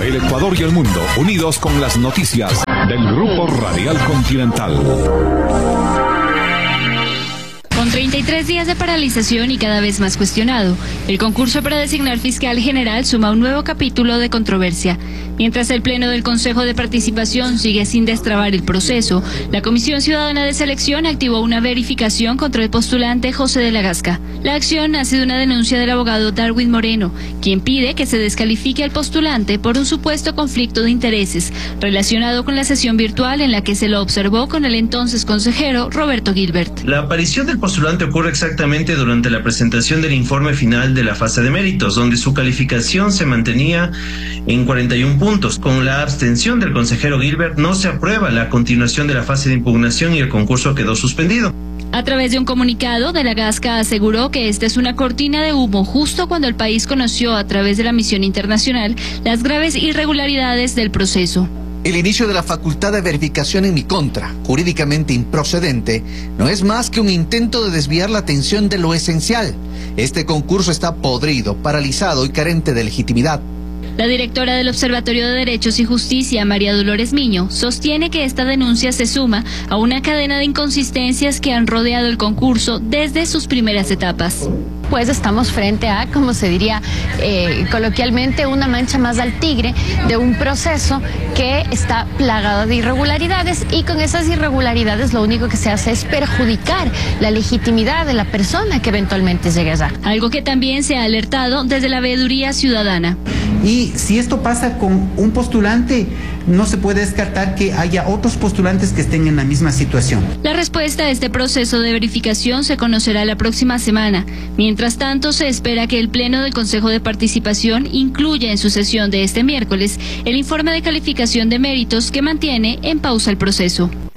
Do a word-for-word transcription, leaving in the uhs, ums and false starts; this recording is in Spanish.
El Ecuador y el mundo, unidos con las noticias del Grupo Radial Continental. Con treinta y tres días de paralización y cada vez más cuestionado, el concurso para designar fiscal general suma un nuevo capítulo de controversia. Mientras el Pleno del Consejo de Participación sigue sin destrabar el proceso, la Comisión Ciudadana de Selección activó una verificación contra el postulante José de la Gasca. La acción nace de una denuncia del abogado Darwin Moreno, quien pide que se descalifique al postulante por un supuesto conflicto de intereses relacionado con la sesión virtual en la que se lo observó con el entonces consejero Roberto Gilbert. La aparición del postulante ocurre exactamente durante la presentación del informe final de la fase de méritos, donde su calificación se mantenía en cuarenta y un puntos. Con la abstención del consejero Gilbert no se aprueba la continuación de la fase de impugnación y el concurso quedó suspendido. A través de un comunicado, De la Gasca aseguró que esta es una cortina de humo justo cuando el país conoció a través de la misión internacional las graves irregularidades del proceso. El inicio de la facultad de verificación en mi contra, jurídicamente improcedente, no es más que un intento de desviar la atención de lo esencial. Este concurso está podrido, paralizado y carente de legitimidad. La directora del Observatorio de Derechos y Justicia, María Dolores Miño, sostiene que esta denuncia se suma a una cadena de inconsistencias que han rodeado el concurso desde sus primeras etapas. Pues estamos frente a, como se diría eh, coloquialmente, una mancha más al tigre de un proceso que está plagado de irregularidades, y con esas irregularidades lo único que se hace es perjudicar la legitimidad de la persona que eventualmente llegue allá. Algo que también se ha alertado desde la Veeduría Ciudadana. Y si esto pasa con un postulante, no se puede descartar que haya otros postulantes que estén en la misma situación. La respuesta a este proceso de verificación se conocerá la próxima semana. Mientras tanto, se espera que el Pleno del Consejo de Participación incluya en su sesión de este miércoles el informe de calificación de méritos que mantiene en pausa el proceso.